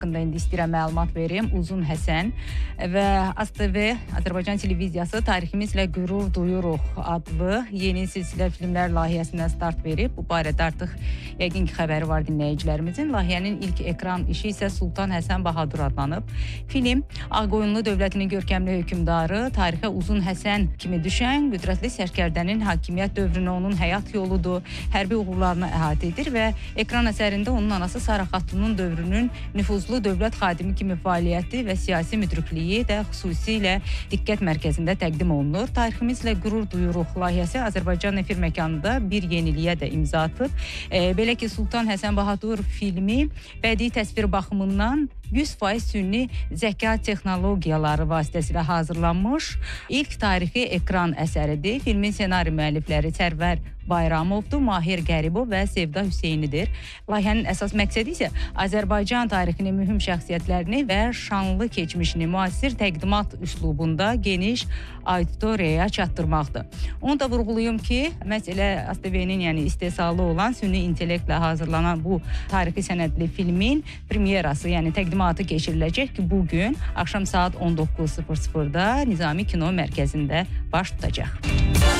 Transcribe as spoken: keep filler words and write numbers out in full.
haqqında indi istəyirəm məlumat verim. Uzun Həsən və A S T V Azərbaycan televiziyası Tariximizlə Qürur Duyuruq adlı yeni silsilə filmlər layihəsinə start verib. Bu barədə artıq yəqin ki, xəbəri var dinləyicilərimizin. Layihənin ilk ekran işi isə Sultan Həsən Bahadur adlanıb. Film Ağqoyunlu dövlətinin görkəmli hökmdarı, tarixə Uzun Həsən kimi düşən qüdrətli sərkərdənin hakimiyyət dövrünə onun həyat yoludur, hərbi uğurlarını əhatə edir və ekran əsərində onun anası Sara Xatunun dövrünün nüfuzlu dövlət xadimi kimi fəaliyyəti və siyasi müdrikliyi də xüsusilə diqqət mərkəzində təqdim olunur. Tariximizlə Qürur Duyuruq layihəsi Azərbaycan efir məkanında bir yeniliyə də imza atıb. E, belə ki, Sultan Həsən Bahadur filmi bədii təsvir baxımından yüz faiz sünni zəka texnologiyaları vasitəsilə hazırlanmış ilk tarixi ekran əsəridir. Filmin ssenari müəllifləri Sərvər Bayramovdur, Mahir Qəribov və Sevda Hüseynidir. Layihənin əsas məqsədi isə Azərbaycan tarixinin mühüm şəxsiyyətlərini və şanlı keçmişini müasir təqdimat üslubunda geniş auditoriyaya çatdırmaqdır. Onu da vurğulayım ki, məhz elə A S T V-nin yəni istehsalı olan süni intellektlə hazırlanan bu tarixi sənədli filmin premyerası, yəni təqdimatı keçiriləcək ki, bugün axşam saat on doqquz sıfır sıfırda Nizami Kino Mərkəzində baş tutacaq.